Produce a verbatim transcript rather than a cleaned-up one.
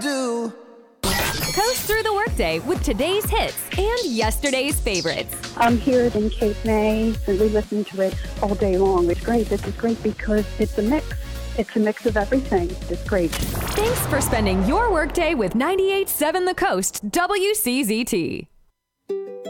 do. Coast through the workday with today's hits and yesterday's favorites. I'm here in Cape May, and we listen to it all day long. It's great. This is great because it's a mix. It's a mix of everything. It's great. Thanks for spending your workday with ninety-eight point seven The Coast W C Z T.